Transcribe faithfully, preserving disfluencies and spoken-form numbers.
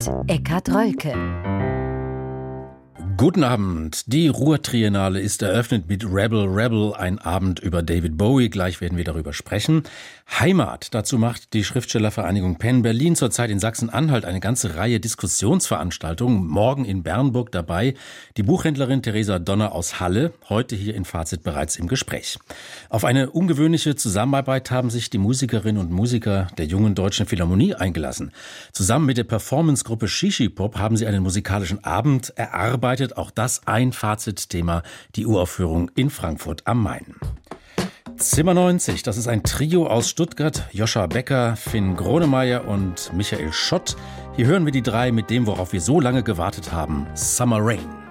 Eckhard Rölke. Guten Abend. Die Ruhr-Triennale ist eröffnet mit Rebel Rebel, ein Abend über David Bowie. Gleich werden wir darüber sprechen. Heimat. Dazu macht die Schriftstellervereinigung Penn Berlin zurzeit in Sachsen-Anhalt eine ganze Reihe Diskussionsveranstaltungen. Morgen in Bernburg dabei die Buchhändlerin Theresa Donner aus Halle, heute hier in Fazit bereits im Gespräch. Auf eine ungewöhnliche Zusammenarbeit haben sich die Musikerinnen und Musiker der Jungen Deutschen Philharmonie eingelassen. Zusammen mit der Performancegruppe Shishi Pop haben sie einen musikalischen Abend erarbeitet. Auch das ein Fazitthema, die Uraufführung in Frankfurt am Main. Zimmer neunzig, das ist ein Trio aus Stuttgart, Joscha Becker, Finn Gronemeyer und Michael Schott. Hier hören wir die drei mit dem, worauf wir so lange gewartet haben, Summer Rain.